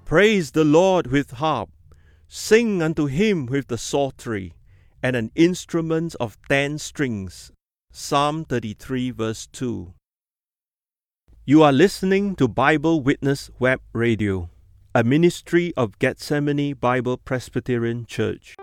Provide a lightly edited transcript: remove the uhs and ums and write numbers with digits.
Praise the Lord with harp. Sing unto him with the psaltery, and an instrument of 10 strings. Psalm 33 verse 2. You are listening to Bible Witness Web Radio, a ministry of Gethsemane Bible Presbyterian Church.